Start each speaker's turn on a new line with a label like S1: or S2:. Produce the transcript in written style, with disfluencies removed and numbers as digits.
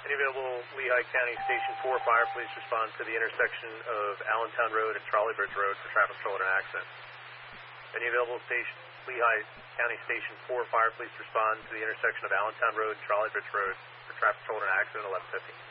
S1: Any available Lehigh County Station 4 fire, please respond to the intersection of Allentown Road and Trolley Bridge Road for traffic control and an accident. Any available Lehigh County Station 4 fire, please respond to the intersection of Allentown Road and Trolley Bridge Road for traffic control and an accident, 1150.